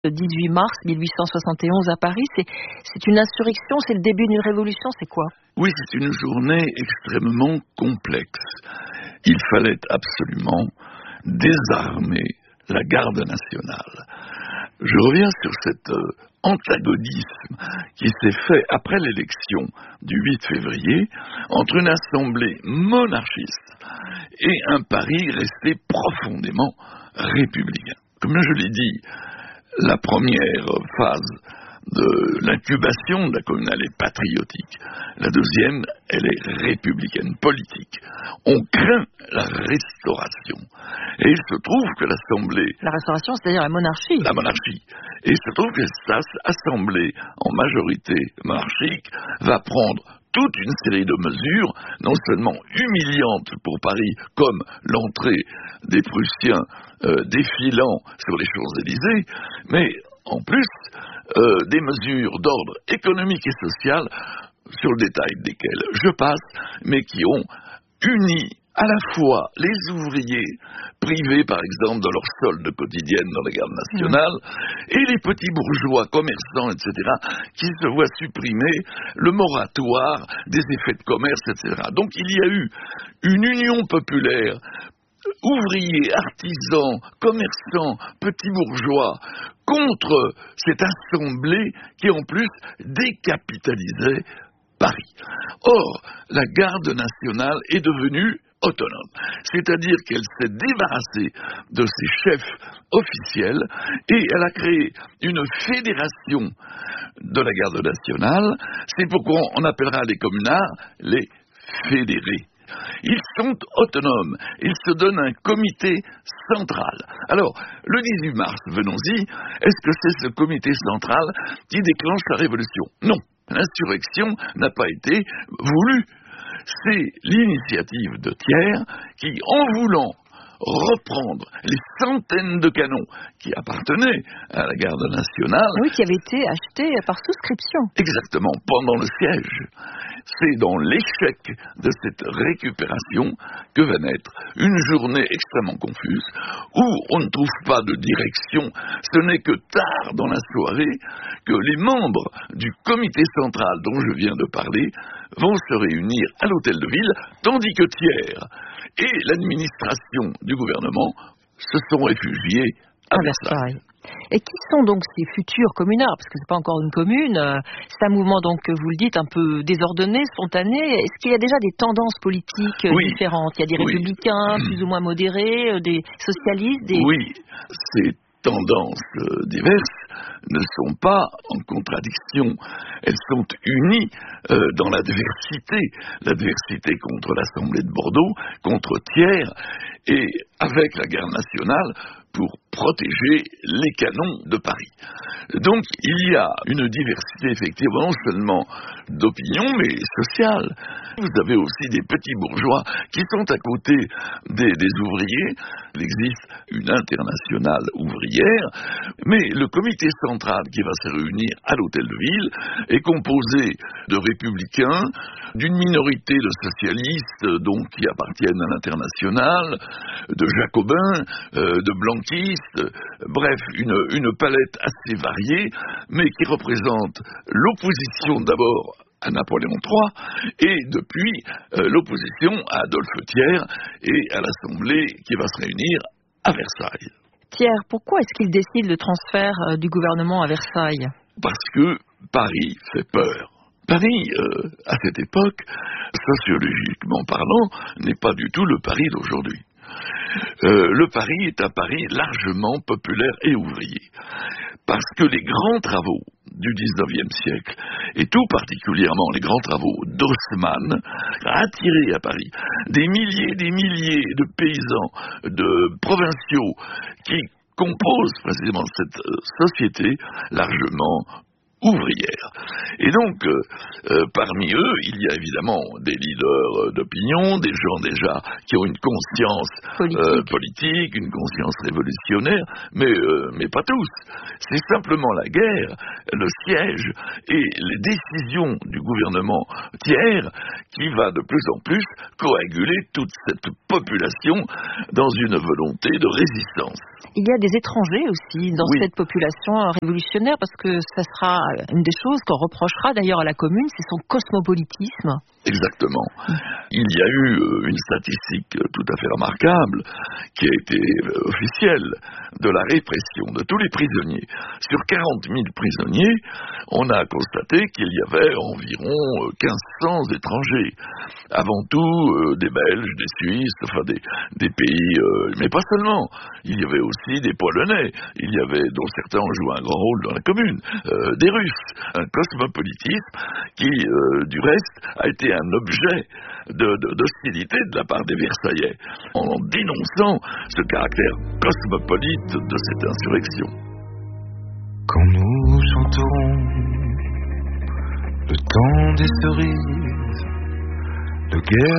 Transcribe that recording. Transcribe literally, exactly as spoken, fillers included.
Le dix-huit mars mille huit cent soixante et onze à Paris, c'est, c'est une insurrection, c'est le début d'une révolution, c'est quoi? Oui, c'est une journée extrêmement complexe. Il fallait absolument désarmer la garde nationale. Je reviens sur cet euh, antagonisme qui s'est fait après l'élection du huit février entre une assemblée monarchiste et un Paris resté profondément républicain. Comme je l'ai dit, la première phase de l'incubation de la communale est patriotique. La deuxième, elle est républicaine, politique. On craint la restauration. Et il se trouve que l'Assemblée... La restauration, c'est-à-dire la monarchie. La monarchie. Et il se trouve que cette assemblée, en majorité monarchique, va prendre toute une série de mesures, non seulement humiliantes pour Paris, comme l'entrée des Prussiens euh, défilant sur les Champs-Élysées, mais en plus euh, des mesures d'ordre économique et social, sur le détail desquelles je passe, mais qui ont uni à la fois les ouvriers privés, par exemple, de leur solde quotidienne dans la garde nationale, mmh. et les petits bourgeois, commerçants, et cetera, qui se voient supprimer le moratoire des effets de commerce, et cetera. Donc il y a eu une union populaire, ouvriers, artisans, commerçants, petits bourgeois, contre cette assemblée qui en plus décapitalisait Paris. Or, la garde nationale est devenue autonome, c'est-à-dire qu'elle s'est débarrassée de ses chefs officiels et elle a créé une fédération de la garde nationale. C'est pourquoi on appellera les communards les fédérés. Ils sont autonomes, ils se donnent un comité central. Alors, le dix-huit mars, venons-y, est-ce que c'est ce comité central qui déclenche la révolution? Non, l'insurrection n'a pas été voulue. C'est l'initiative de Thiers qui, en voulant reprendre les centaines de canons qui appartenaient à la garde nationale... Oui, qui avaient été achetés par souscription. Exactement, pendant le siège. C'est dans l'échec de cette récupération que va naître une journée extrêmement confuse, où on ne trouve pas de direction. Ce n'est que tard dans la soirée que les membres du comité central dont je viens de parler vont se réunir à l'hôtel de ville, tandis que Thiers et l'administration du gouvernement se sont réfugiés à Versailles. Et qui sont donc ces futurs communards? Parce que c'est pas encore une commune, c'est un mouvement, donc, vous le dites, un peu désordonné, spontané. Est-ce qu'il y a déjà des tendances politiques oui. différentes? Il y a des oui. républicains mmh. plus ou moins modérés, des socialistes des... Oui, ces tendances euh, diverses ne sont pas en contradiction. Elles sont unies euh, dans l'adversité. L'adversité contre l'Assemblée de Bordeaux, contre Thiers, et avec la garde nationale pour protéger les canons de Paris. Donc il y a une diversité effectivement non seulement d'opinion mais sociale. Vous avez aussi des petits bourgeois qui sont à côté des, des ouvriers. Il existe une internationale ouvrière, mais le comité central qui va se réunir à l'hôtel de ville est composé de républicains, d'une minorité de socialistes donc qui appartiennent à l'internationale, de jacobins, euh, de blanquistes, bref, une, une palette assez variée, mais qui représente l'opposition d'abord à Napoléon trois, et depuis euh, l'opposition à Adolphe Thiers et à l'Assemblée qui va se réunir à Versailles. Thiers, pourquoi est-ce qu'il décide le transfert euh, du gouvernement à Versailles? Parce que Paris fait peur. Paris, euh, à cette époque, sociologiquement parlant, n'est pas du tout le Paris d'aujourd'hui. Euh, le Paris est un Paris largement populaire et ouvrier. Parce que les grands travaux du dix-neuvième siècle, et tout particulièrement les grands travaux d'Haussmann, a attiré à Paris des milliers et des milliers de paysans, de provinciaux, qui composent précisément cette société largement ouvrière. Et donc, euh, euh, parmi eux, il y a évidemment des leaders d'opinion, des gens déjà qui ont une conscience politique, euh, politique une conscience révolutionnaire, mais, euh, mais pas tous. C'est simplement la guerre, le siège et les décisions du gouvernement tiers qui va de plus en plus coaguler toute cette population dans une volonté de résistance. Il y a des étrangers aussi dans oui. cette population révolutionnaire, parce que ça sera une des choses qu'on reprochera d'ailleurs à la Commune, c'est son cosmopolitisme. Exactement. Il y a eu une statistique tout à fait remarquable qui a été officielle de la répression de tous les prisonniers. Sur quarante mille prisonniers, on a constaté qu'il y avait environ quinze cents étrangers. Avant tout euh, des Belges, des Suisses, enfin des, des pays, euh, mais pas seulement. Il y avait aussi des Polonais, il y avait, dont certains ont joué un grand rôle dans la Commune, euh, des Russes. Un cosmopolitisme qui, euh, du reste, a été un objet de, de, d'hostilité de la part des Versaillais, en dénonçant ce caractère cosmopolite de cette insurrection. Quand nous chanterons le temps des cerises, de guerre